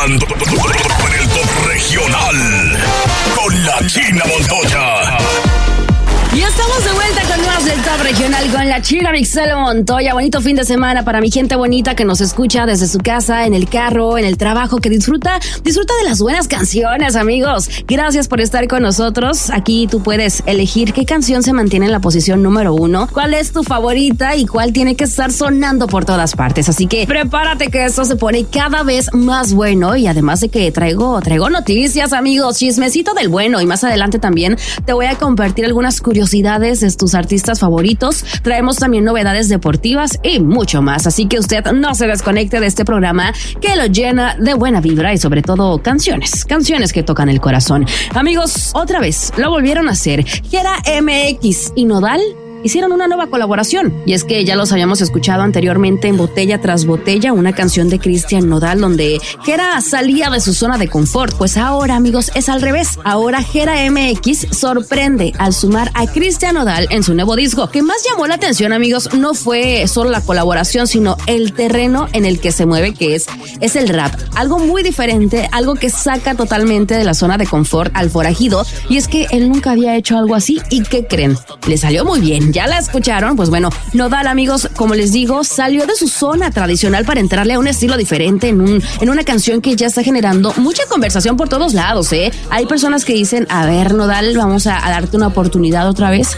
entrando en el top regional con la China Montoya. Y estamos de vuelta con más del Top Regional con la China Mixel Montoya. Bonito fin de semana para mi gente bonita que nos escucha desde su casa, en el carro, en el trabajo, que disfruta de las buenas canciones, amigos. Gracias por estar con nosotros. Aquí tú puedes elegir qué canción se mantiene en la posición número 1, cuál es tu favorita y cuál tiene que estar sonando por todas partes. Así que prepárate que esto se pone cada vez más bueno, y además de que traigo noticias, amigos, chismecito del bueno, y más adelante también te voy a compartir algunas curiosidades de tus artistas favoritos. Traemos también novedades deportivas y mucho más, así que usted no se desconecte de este programa que lo llena de buena vibra y sobre todo canciones que tocan el corazón. Amigos, otra vez lo volvieron a hacer. Gera MX y Nodal hicieron una nueva colaboración, y es que ya los habíamos escuchado anteriormente en Botella tras Botella, una canción de Cristian Nodal donde Gera salía de su zona de confort. Pues ahora, amigos, es al revés. Ahora Gera MX sorprende al sumar a Cristian Nodal en su nuevo disco. Que más llamó la atención, amigos, no fue solo la colaboración, sino el terreno en el que se mueve, que es el rap. Algo muy diferente, algo que saca totalmente de la zona de confort al forajido, y es que él nunca había hecho algo así. ¿Y qué creen? Le salió muy bien. ¿Ya la escucharon? Pues bueno, Nodal, amigos, como les digo, salió de su zona tradicional para entrarle a un estilo diferente en una canción que ya está generando mucha conversación por todos lados, ¿eh? Hay personas que dicen, a ver, Nodal, vamos a darte una oportunidad otra vez.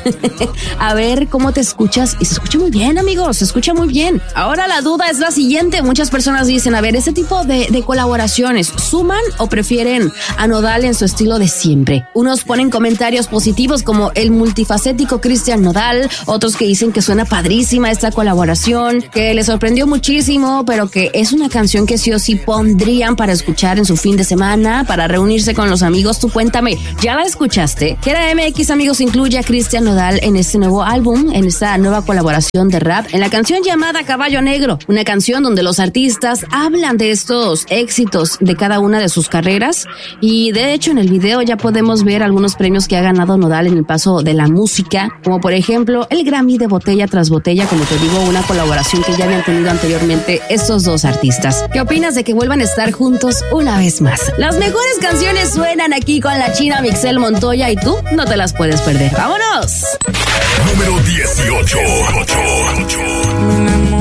A ver cómo te escuchas. Y se escucha muy bien, amigos, se escucha muy bien. Ahora la duda es la siguiente. Muchas personas dicen, a ver, ¿ese tipo de colaboraciones suman o prefieren a Nodal en su estilo de siempre? Unos ponen comentarios positivos como el multifacético Cristian Nodal, otros que dicen que suena padrísima esta colaboración, que les sorprendió muchísimo, pero que es una canción que sí o sí pondrían para escuchar en su fin de semana, para reunirse con los amigos. Tú cuéntame, ¿ya la escuchaste? Gera MX, amigos, incluye a Cristian Nodal en este nuevo álbum, en esta nueva colaboración de rap, en la canción llamada Caballo Negro, una canción donde los artistas hablan de estos éxitos de cada una de sus carreras, y de hecho en el video ya podemos ver algunos premios que ha ganado Nodal en el paso de la música, como por ejemplo el Grammy de Botella tras Botella, como te digo, una colaboración que ya habían tenido anteriormente estos dos artistas. ¿Qué opinas de que vuelvan a estar juntos una vez más? Las mejores canciones suenan aquí con la China Mixel Montoya, y tú no te las puedes perder. ¡Vámonos! Número 18.